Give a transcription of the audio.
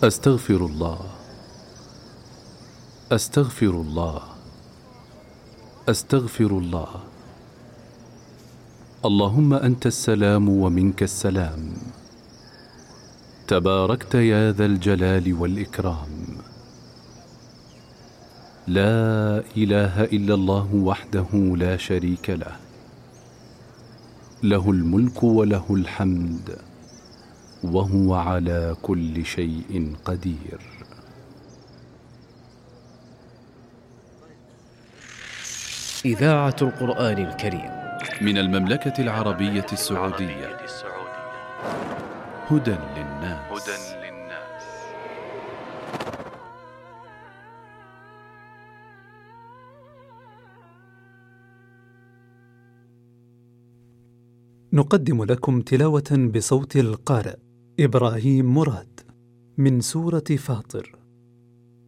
أستغفر الله، أستغفر الله، أستغفر الله. اللهم أنت السلام ومنك السلام، تباركت يا ذا الجلال والإكرام. لا إله إلا الله وحده لا شريك له، له الملك وله الحمد وهو على كل شيء قدير. إذاعة القرآن الكريم من المملكة العربية السعودية. هدى للناس. نقدم لكم تلاوة بصوت القارئ إبراهيم مراد من سورة فاطر.